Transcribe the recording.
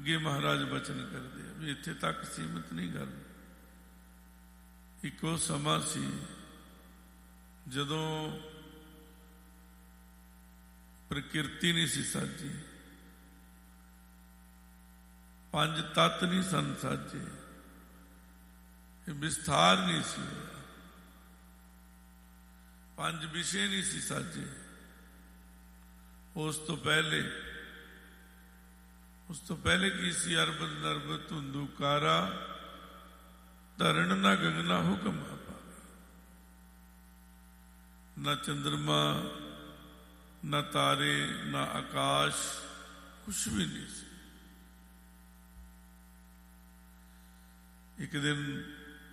ਅੱਗੇ ਮਹਾਰਾਜ ਬਚਨ ਕਰਦੇ ਆ ਵੀ ਇੱਥੇ ਤੱਕ ਸੀਮਿਤ ਨਹੀਂ ਗੱਲ। ਇੱਕੋ ਸਮਾਂ ਸੀ ਜਦੋਂ ਪ੍ਰਕਿਰਤੀ ਨਹੀਂ ਸੀ ਸਾਜੀ, ਪੰਜ ਤੱਤ ਨਹੀਂ ਸਨ ਸਾਜੇ, ਇਹ ਵਿਸਥਾਰ ਨਹੀਂ ਸੀ ਹੋਇਆ, ਪੰਜ ਵਿਸ਼ੇ ਨਹੀਂ ਸੀ ਸਾਜੇ। ਉਸ ਤੋਂ ਪਹਿਲੇ ਕੀ ਸੀ? ਅਰਬਦ ਨਰਬਦ ਧੁੰਦੂ ਕਾਰਾ, ਧਰਣ ਨਾ ਗਗਨਾ ਹੁਕਮ ਪਾਵੇ। ਨਾ ਚੰਦਰਮਾ, ਨਾ ਤਾਰੇ, ਨਾ ਆਕਾਸ਼, ਕੁਛ ਵੀ ਨਹੀਂ ਸੀ। ਇੱਕ ਦਿਨ